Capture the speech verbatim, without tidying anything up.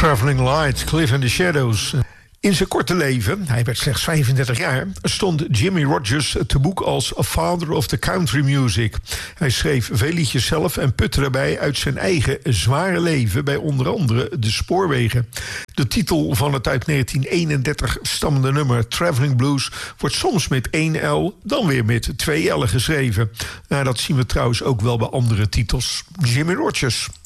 Traveling Light, Cliff and the Shadows. In zijn korte leven, hij werd slechts vijfendertig jaar, stond Jimmie Rodgers te boek als a father of the country music. Hij schreef veel liedjes zelf en putte daarbij uit zijn eigen zware leven bij onder andere de spoorwegen. De titel van het uit negentien eenendertig stammende nummer Traveling Blues wordt soms met één L, dan weer met twee L'en geschreven. Nou, dat zien we trouwens ook wel bij andere titels. Jimmie Rodgers.